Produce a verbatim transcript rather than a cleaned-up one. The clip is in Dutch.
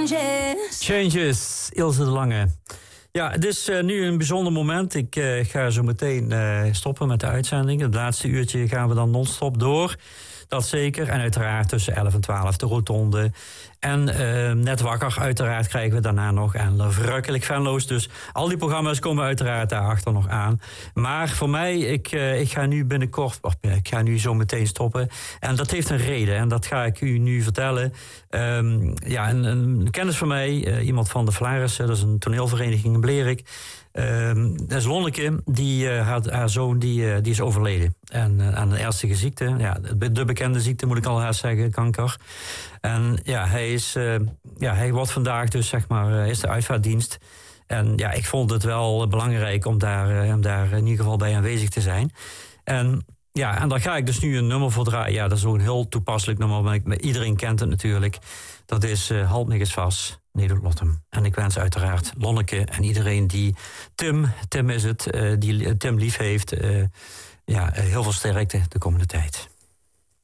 Changes. Changes, Ilse de Lange. Ja, het is uh, nu een bijzonder moment. Ik uh, ga zo meteen uh, stoppen met de uitzending. Het laatste uurtje gaan we dan non-stop door. Dat zeker. En uiteraard tussen elf en twaalf de rotonde. En uh, net wakker uiteraard krijgen we daarna nog. En verrukkelijk Venlo's. Dus al die programma's komen uiteraard daarachter nog aan. Maar voor mij, ik, uh, ik ga nu binnenkort... Of, ik ga nu zo meteen stoppen. En dat heeft een reden. En dat ga ik u nu vertellen. Um, ja, een, een kennis van mij, uh, iemand van de Vlarissen. Dat is een toneelvereniging in Blerik. Um, dat is Lonneke, die, uh, haar, haar zoon die, uh, die is overleden. En uh, aan een ernstige ziekte. Ja, de bekende ziekte moet ik al haast zeggen, kanker. En ja, hij is, uh, ja, hij wordt vandaag dus zeg maar, uh, is de uitvaartdienst. En ja, ik vond het wel belangrijk om daar, uh, om daar in ieder geval bij aanwezig te zijn. En ja, en daar ga ik dus nu een nummer voor draaien. Ja, dat is ook een heel toepasselijk nummer, maar ik, iedereen kent het natuurlijk. Dat is uh, Halt niks vast, Nederland Lottem. En ik wens uiteraard Lonneke en iedereen die Tim, Tim is het, uh, die Tim lief heeft, uh, ja, uh, heel veel sterkte de komende tijd.